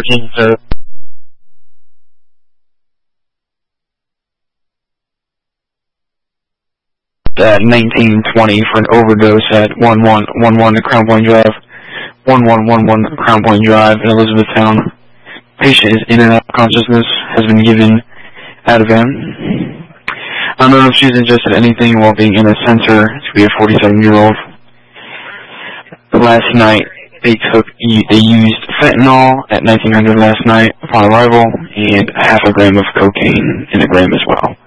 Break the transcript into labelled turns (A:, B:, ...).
A: 13 at 1920 for an overdose at 1111 Crown Point Drive, 1111 Crown Point Drive in Elizabethtown. Patient is in and out of consciousness, has been given Ativan. I don't know if she's ingested anything while being in a center to be a 47-year-old. Last night, they used fentanyl at 1900 last night upon arrival, and half a gram of cocaine in a gram as well.